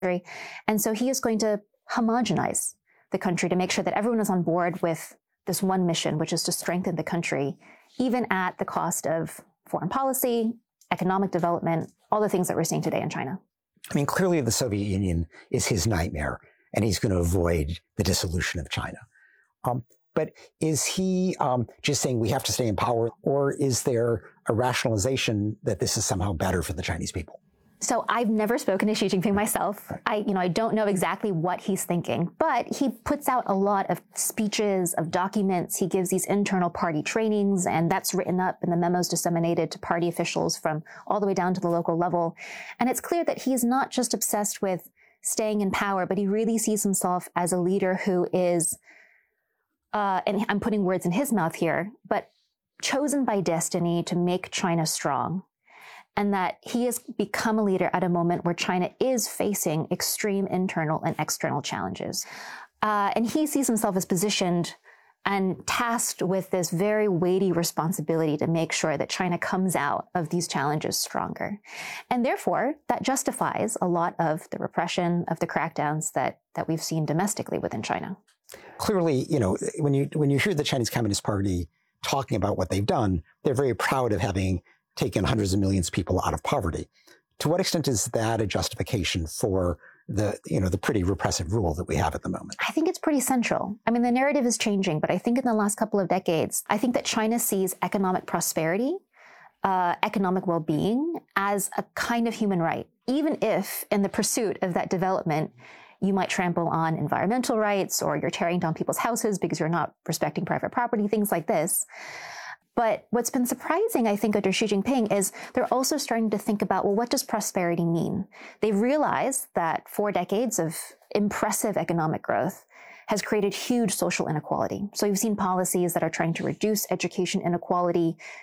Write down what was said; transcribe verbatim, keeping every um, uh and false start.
And so he is going to homogenize the country to make sure that everyone is on board with this one mission, which is to strengthen the country, even at the cost of foreign policy, economic development, all the things that we're seeing today in China. I mean, clearly the Soviet Union is his nightmare, and he's going to avoid the dissolution of China. Um, but is he um, just saying we have to stay in power, or is there a rationalization that this is somehow better for the Chinese people? So I've never spoken to Xi Jinping myself. I, you know, I don't know exactly what he's thinking, but he puts out a lot of speeches, of documents. He gives these internal party trainings, and that's written up in the memos disseminated to party officials from all the way down to the local level. And it's clear that he's not just obsessed with staying in power, but he really sees himself as a leader who is, uh, and I'm putting words in his mouth here, but chosen by destiny to make China strong. And that he has become a leader at a moment where China is facing extreme internal and external challenges. Uh, and he sees himself as positioned and tasked with this very weighty responsibility to make sure that China comes out of these challenges stronger. And therefore, that justifies a lot of the repression, of the crackdowns that, that we've seen domestically within China. Clearly, you know, when you, when you hear the Chinese Communist Party talking about what they've done, they're very proud of having taken hundreds of millions of people out of poverty. To what extent is that a justification for the, you know, the pretty repressive rule that we have at the moment? I think it's pretty central. I mean, the narrative is changing, but I think in the last couple of decades, I think that China sees economic prosperity, uh, economic well-being as a kind of human right, even if in the pursuit of that development, you might trample on environmental rights, or you're tearing down people's houses because you're not respecting private property, things like this. But what's been surprising, I think, under Xi Jinping is they're also starting to think about, well, what does prosperity mean? They realize that four decades of impressive economic growth has created huge social inequality. So you've seen policies that are trying to reduce education inequality,